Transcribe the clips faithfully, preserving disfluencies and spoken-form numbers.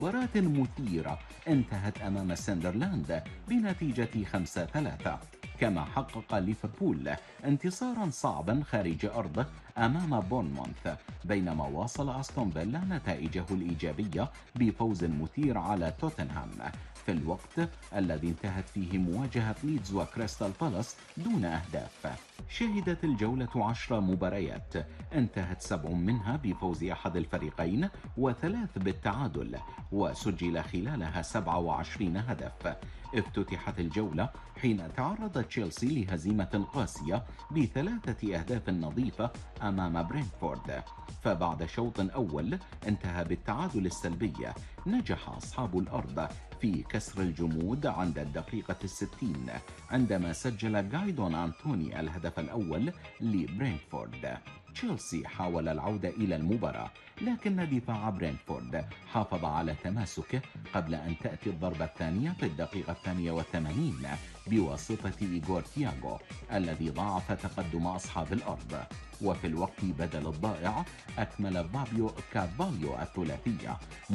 مباراة مثيرة انتهت أمام ساندرلاند بنتيجة خمسة ثلاثة. كما حقق ليفربول انتصارا صعبا خارج أرضه أمام بورنموث، بينما واصل أستون فيلا نتائجه الإيجابية بفوز مثير على توتنهام في الوقت الذي انتهت فيه مواجهة ليدز وكريستال بالاس دون أهداف. شهدت الجولة عشر مباريات انتهت سبع منها بفوز أحد الفريقين وثلاث بالتعادل، وسجل خلالها سبعة وعشرين هدف. افتتحت الجولة حين تعرض تشيلسي لهزيمة قاسية بثلاثة أهداف نظيفة أمام برينتفورد، فبعد شوط أول انتهى بالتعادل السلبي نجح أصحاب الأرض في كسر الجمود عند الدقيقة الستين عندما سجل جايدون أنتوني الهدف الأول لبرينتفورد. تشيلسي حاول العودة إلى المباراة، لكن دفاع برينتفورد حافظ على تماسكه قبل أن تأتي الضربة الثانية في الدقيقة الثانية والثمانين بواسطة إيغور تياغو الذي ضاعف تقدم أصحاب الأرض. وفي الوقت بدل الضائع أكمل فابيو كارفاليو الثلاثية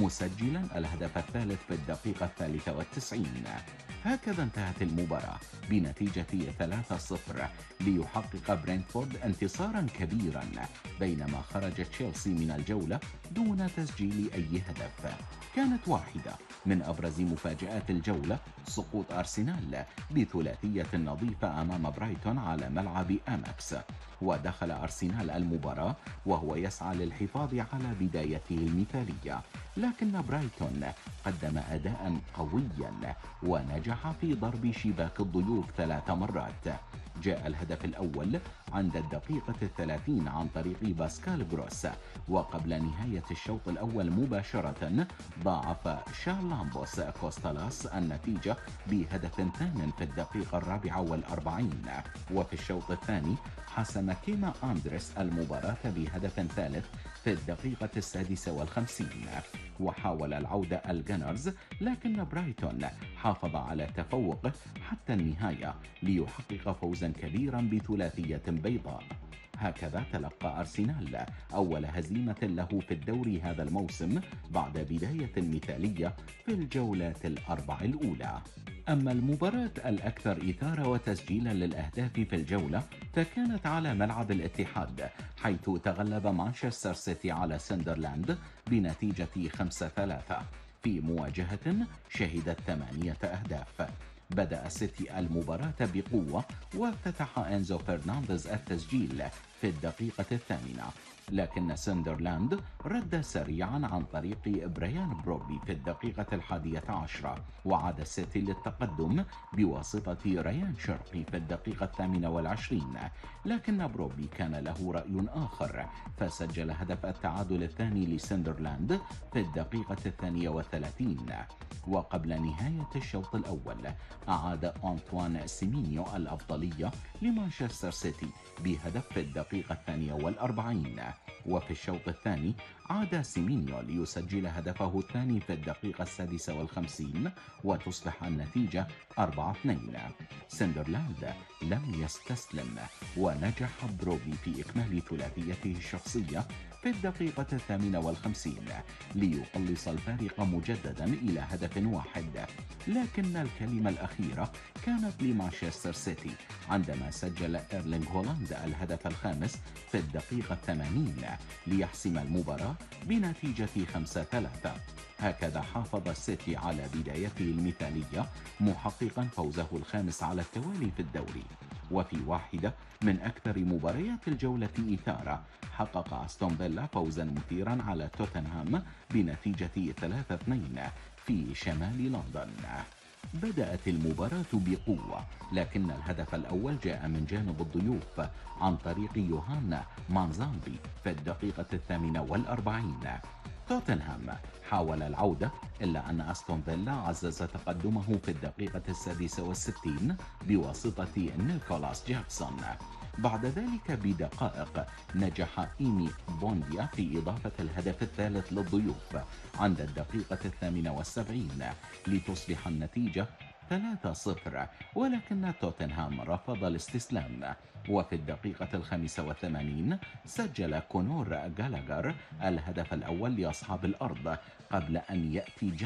مسجلا الهدف الثالث في الدقيقة الثالثة والتسعين. هكذا انتهت المباراة بنتيجة ثلاثة صفر ليحقق برينتفورد انتصارا كبيرا، بينما خرج تشيلسي من الجولة دون تسجيل أي هدف. كانت واحدة من أبرز مفاجآت الجولة سقوط أرسنال بثلاثية نظيفة أمام برايتون على ملعب أماكس، ودخل أرسنال المباراة وهو يسعى للحفاظ على بدايته المثالية، لكن برايتون قدم أداء قويا ونجح في ضرب شباك الضيوف ثلاث مرات. جاء الهدف الأول عند الدقيقة الثلاثين عن طريق باسكال غروس، وقبل نهاية الشوط الأول مباشرة ضاعف شارلامبوس كوستالاس النتيجة بهدف ثان في الدقيقة الرابعة والأربعين. وفي الشوط الثاني حسم كيما أندريس المباراة بهدف ثالث في الدقيقة السادسة والخمسين. وحاول العودة الجنرز، لكن برايتون حافظ على تفوقه حتى النهاية ليحقق فوزا كبيرا بثلاثية بيضاء. هكذا تلقى أرسنال أول هزيمة له في الدوري هذا الموسم بعد بداية مثالية في الجولات الأربع الأولى. أما المباراة الأكثر إثارة وتسجيلا للأهداف في الجولة فكانت على ملعب الاتحاد، حيث تغلب مانشستر سيتي على ساندرلاند بنتيجة خمسة ثلاثة في مواجهة شهدت ثمانية أهداف. بدأ سيتي المباراة بقوة وافتتح إنزو فرنانديز التسجيل في الدقيقة الثامنة، لكن ساندرلاند رد سريعا عن طريق بريان بروبي في الدقيقة الحادية عشرة، وعاد السيتي للتقدم بواسطة ريان شرقي في الدقيقة الثامنة والعشرين، لكن بروبي كان له رأي آخر فسجل هدف التعادل الثاني لساندرلاند في الدقيقة الثانية والثلاثين. وقبل نهاية الشوط الأول أعاد أنطوان سيمينيو الأفضلية لمانشستر سيتي بهدف في الدقيقة الثانية والأربعين. وفي الشوط الثاني عاد سيمينيو ليسجل هدفه الثاني في الدقيقة السادسة والخمسين وتصبح النتيجة أربعة اثنين. ساندرلاند لم يستسلم ونجح بروبي في إكمال ثلاثيته الشخصية في الدقيقة الثامنة والخمسين ليقلص الفارق مجددا إلى هدف واحد، لكن الكلمة الأخيرة كانت لمانشستر سيتي عندما سجل إيرلينغ هولاند الهدف الخامس في الدقيقة الثمانين ليحسم المباراة بنتيجة خمسة ثلاثة. هكذا حافظ السيتي على بدايته المثالية محققا فوزه الخامس على التوالي في الدوري. وفي واحدة من أكثر مباريات الجولة إثارة حقق أستون فيلا فوزا مثيرا على توتنهام بنتيجة ثلاثة اثنين في شمال لندن. بدأت المباراة بقوة، لكن الهدف الأول جاء من جانب الضيوف عن طريق يوهانا مانزامبي في الدقيقة الثامنة والأربعين. توتنهام حاول العودة، إلا أن أستون فيلا عزز تقدمه في الدقيقة السادسة والستين بواسطة نيكولاس جاكسون. بعد ذلك بدقائق نجح إيمي بونديا في إضافة الهدف الثالث للضيوف عند الدقيقة الثامنة والسبعين لتصبح النتيجة ثلاثة صفر، ولكن توتنهام رفض الاستسلام. وفي الدقيقة الخامسة والثمانين سجل كونور جالاغر الهدف الأول لأصحاب الأرض قبل أن يأتي